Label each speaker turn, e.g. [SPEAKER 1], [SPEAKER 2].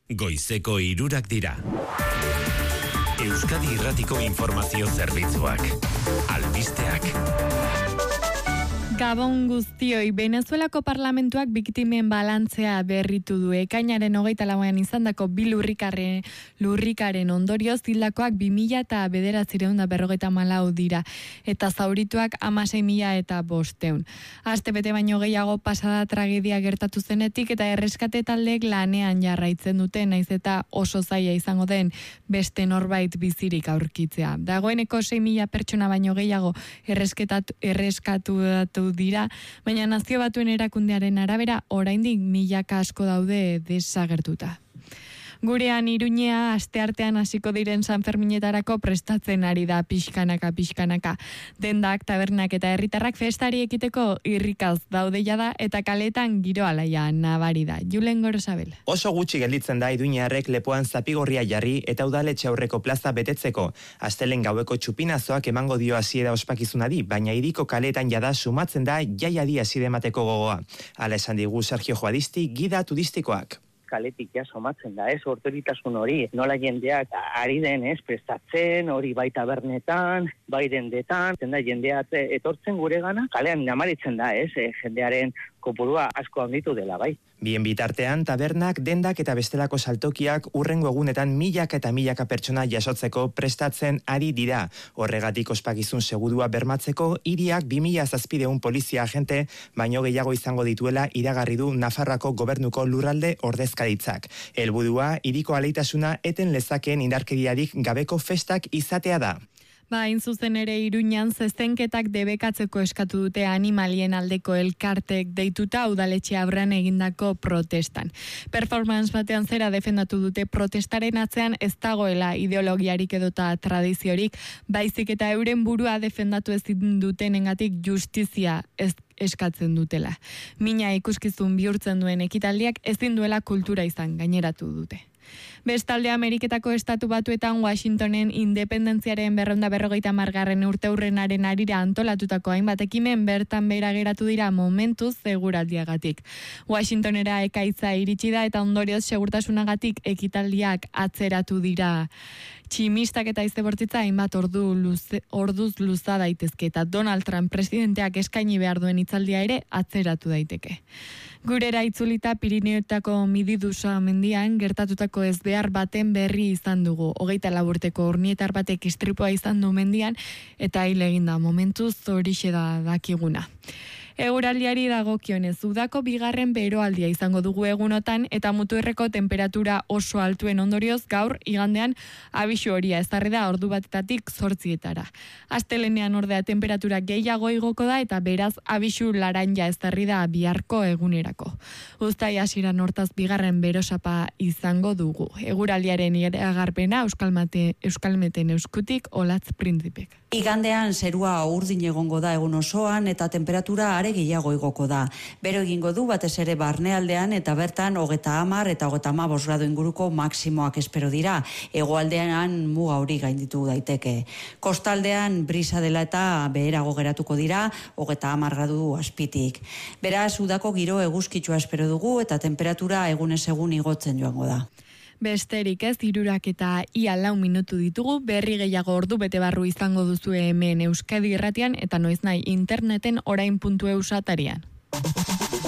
[SPEAKER 1] Goizeko 3 dira. Euskadi Irratiko Informazio Zerbitzuak. Albisteak.
[SPEAKER 2] Gabon guztioi, Venezuelako parlamentuak biktimen balantzea berritu du. Ekainaren 24an izandako bi lurrikaren ondorioz hildakoak 2.954 dira, eta zaurituak 16.500. Aste bete baino gehiago pasada tragedia gertatu zenetik eta erreskate taldeek lanean jarraitzen dute, naiz eta oso zaila izango den beste norbait bizirik aurkitzea. Dagoeneko 6.000 pertsona baino gehiago erreskatu dira, baina Nazio Batuen erakundearen arabera oraindik milaka asko daude desagertuta. Gurean Iruñea asteartean hasiko diren Sanferminetarako prestatzen ari da pixkanaka. Dendak, tabernak eta herritarrak festari ekiteko irrikaz daude jada eta kaletan giro alaia nabari da. Julen Gorosabel.
[SPEAKER 3] Oso gutxi gelditzen da Iruñearrek lepoan zapigorria jarri eta udaletxe aurreko plaza betetzeko. Astelen gaueko txupinazoak emango dio hasiera ospakizunari, baina hiriko kaletan jada sumatzen da jaiadi hasiera emateko gogoa. Hala esan digu Sergio Juadisti, gida turistikoak.
[SPEAKER 4] Kaletik ja somatzen da, otoritasun hori, nola jendeak ari den, prestatzen, hori bai tabernetan, bai dendetan, jendeak etortzen gure gana, kalean namaritzen da, jendearen kopurua asko handitu dela, bai.
[SPEAKER 3] Bien bitartean, tabernak, dendak eta bestelako saltokiak urrengo egunetan milaka eta milaka pertsona jasotzeko prestatzen ari dira. Horregatik ospakizun segurua bermatzeko, hiriak 2.700 polizia agente baino gehiago izango dituela iragarri du Nafarroako gobernuko lurralde ordezkaritzak. Helburua, hiriko aleitasuna eten lezakeen indarkeriarik gabeko festak izatea da.
[SPEAKER 2] Hain zuzen ere Iruñan zezenketak debekatzeko eskatu dute animalien aldeko elkartek deituta udaletxe aurrean egindako protestan. Performance batean zera defendatu dute protestaren atzean ez dagoela ideologiarik edota tradiziorik, baizik eta euren burua defendatu ezin dutenengatik justizia eskatzen dutela. Mina ikuskizun bihurtzen duen ekitaldiak ezin duela kultura izan gaineratu dute. Bestalde Ameriketako Estatu Batuetan Washingtonen independentziaren 250. urteurrenaren arira antolatutako hainbat ekimen bertan behera geratu dira momentuz seguraldiagatik. Washingtonera ekaitza iritsi da eta ondorioz segurtasunagatik ekitaldiak atzeratu dira. Tximistak eta izebortitza hainbat orduz luza daitezke eta Donald Trump presidenteak eskaini behar duen hitzaldia ere atzeratu daiteke. Gurera itzulita Pirineotako Mididusa mendian gertatutako ezbehar baten berri izan dugu. 24 urteko urnietar batek istripua izan du mendian eta hil egin da momentuz horixe da dakiguna. Eguraldiari dagokionez, udako bigarren beroaldia izango dugu egunotan eta muturreko temperatura oso altuen ondorioz gaur igandean abisu horia ezarri da ordu batetatik 8etara. Astelenean ordea temperatura gehiago igoko da eta beraz abisu laranja ezarri da biharko egunerako. Uztaia hasieran hortaz bigarren berosapa izango dugu. Eguraldiaren iragarpena Euskalmeten eskutik Olatz Printzipek.
[SPEAKER 5] Igandean zerua urdin egongo da egun osoan eta temperatura are gehiago igoko da. Bero egingo du batez ere barnealdean eta bertan 30 eta 35 gradu inguruko maksimoak espero dira. Hegoaldean muga hori gainditu daiteke. Kostaldean brisa dela eta beherago geratuko dira 30 gradu azpitik. Beraz, udako giro eguzkitsua espero dugu eta temperatura egunez egun igotzen joango da.
[SPEAKER 2] Besterik ez, 3 eta ia 4 minutu ditugu, berri gehiago ordu bete barru izango duzu hemen Euskadi Irratian eta noiznahi interneten orain.eus atarian.